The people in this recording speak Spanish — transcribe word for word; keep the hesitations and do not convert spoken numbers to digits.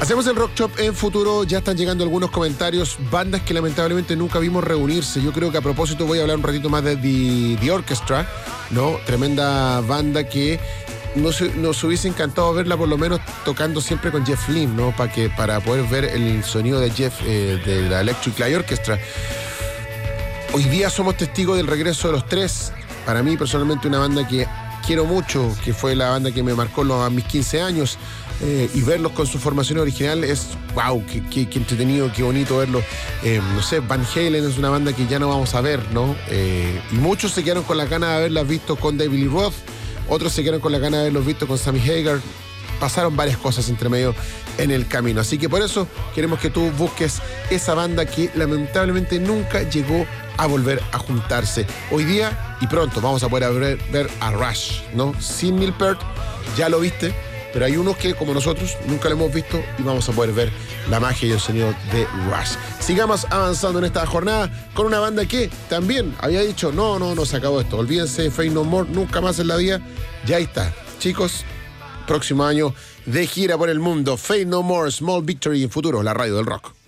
Hacemos el Rock Shop en futuro, ya están llegando algunos comentarios, bandas que lamentablemente nunca vimos reunirse. Yo creo que a propósito voy a hablar un ratito más de The, The Orchestra, ¿no? Tremenda banda que nos, nos hubiese encantado verla por lo menos tocando siempre con Jeff Lynne, ¿no? Para que, para poder ver el sonido de Jeff, eh, de la Electric Light Orchestra. Hoy día somos testigos del regreso de los tres. Para mí personalmente una banda que quiero mucho, que fue la banda que me marcó los, a mis quince años. Eh, y verlos con su formación original es wow, qué, qué, qué entretenido, qué bonito verlos. Eh, no sé, Van Halen es una banda que ya no vamos a ver, ¿no? Eh, y muchos se quedaron con la gana de haberlas visto con David Lee Roth, otros se quedaron con la gana de haberlos visto con Sammy Hagar. Pasaron varias cosas entre medio en el camino, así que por eso queremos que tú busques esa banda que lamentablemente nunca llegó a volver a juntarse. Hoy día y pronto vamos a poder ver, ver a Rush, ¿no? Sin Neil Peart, ya lo viste. Pero hay unos que, como nosotros, nunca lo hemos visto y vamos a poder ver la magia y el sonido de Rush. Sigamos avanzando en esta jornada con una banda que también había dicho, no, no, no se acabó esto. Olvídense de Faith No More, nunca más en la vida. Ya está. Chicos, próximo año de gira por el mundo. Faith No More, Small Victory en futuro, la radio del rock.